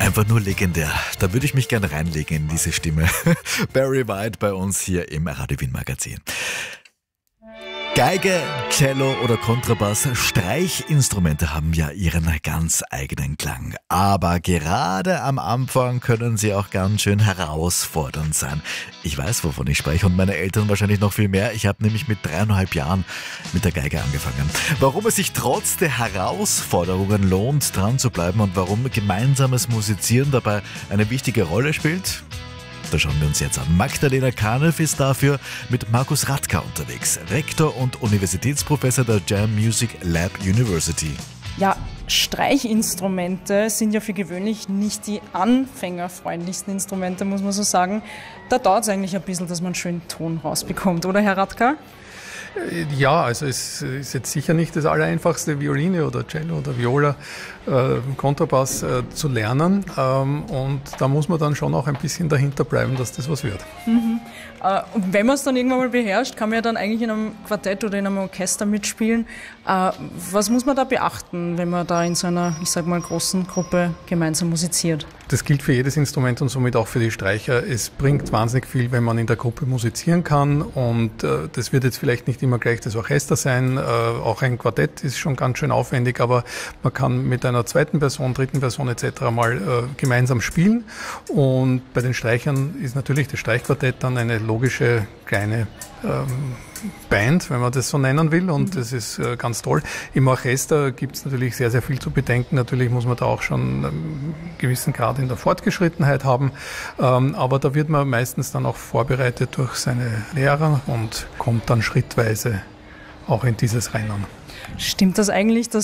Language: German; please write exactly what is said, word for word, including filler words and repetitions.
Einfach nur legendär. Da würde ich mich gerne reinlegen in diese Stimme. Barry White bei uns hier im Radio Wien Magazin. Geige, Cello oder Kontrabass, Streichinstrumente haben ja ihren ganz eigenen Klang. Aber gerade am Anfang können sie auch ganz schön herausfordernd sein. Ich weiß, wovon ich spreche und meine Eltern wahrscheinlich noch viel mehr. Ich habe nämlich mit dreieinhalb Jahren mit der Geige angefangen. Warum es sich trotz der Herausforderungen lohnt, dran zu bleiben und warum gemeinsames Musizieren dabei eine wichtige Rolle spielt? Da schauen wir uns jetzt an. Magdalena Kanev ist dafür mit Markus Radka unterwegs, Rektor und Universitätsprofessor der Jam Music Lab University. Ja, Streichinstrumente sind ja für gewöhnlich nicht die anfängerfreundlichsten Instrumente, muss man so sagen. Da dauert es eigentlich ein bisschen, dass man einen schönen Ton rausbekommt, oder Herr Radka? Ja, also es ist jetzt sicher nicht das Allereinfachste, Violine oder Cello oder Viola, äh, Kontrabass äh, zu lernen. Ähm, und da muss man dann schon auch ein bisschen dahinter bleiben, dass das was wird. Mhm. Äh, und wenn man es dann irgendwann mal beherrscht, kann man ja dann eigentlich in einem Quartett oder in einem Orchester mitspielen. Äh, was muss man da beachten, wenn man da in so einer, ich sag mal, großen Gruppe gemeinsam musiziert? Das gilt für jedes Instrument und somit auch für die Streicher. Es bringt wahnsinnig viel, wenn man in der Gruppe musizieren kann, und äh, das wird jetzt vielleicht nicht immer gleich das Orchester sein. Äh, auch ein Quartett ist schon ganz schön aufwendig, aber man kann mit einer zweiten Person, dritten Person et cetera mal äh, gemeinsam spielen. Und bei den Streichern ist natürlich das Streichquartett dann eine logische kleine ähm, Band, wenn man das so nennen will, und das ist äh, ganz toll. Im Orchester gibt es natürlich sehr, sehr viel zu bedenken. Natürlich muss man da auch schon einen gewissen Grad in der Fortgeschrittenheit haben, ähm, aber da wird man meistens dann auch vorbereitet durch seine Lehrer und kommt dann schrittweise auch in dieses Rennen. Stimmt das eigentlich, dass